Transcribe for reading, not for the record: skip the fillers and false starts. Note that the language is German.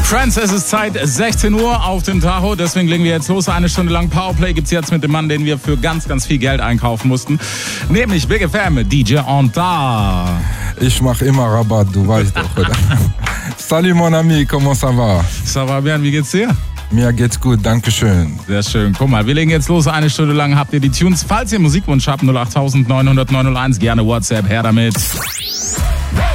Friends, es ist Zeit, 16 Uhr auf dem Tacho, deswegen legen wir jetzt los. Eine Stunde lang Powerplay gibt's jetzt mit dem Mann, den wir für ganz, ganz viel Geld einkaufen mussten. Nämlich Big FM, DJ Anta. Ich mache immer Rabatt, du weißt doch, oder? Salut mon ami, comment ça va? Ça va bien, wie geht's dir? Mir geht's gut, danke schön. Sehr schön. Guck mal, wir legen jetzt los. Eine Stunde lang habt ihr die Tunes. Falls ihr Musikwunsch habt, 08900 901, gerne WhatsApp, her damit.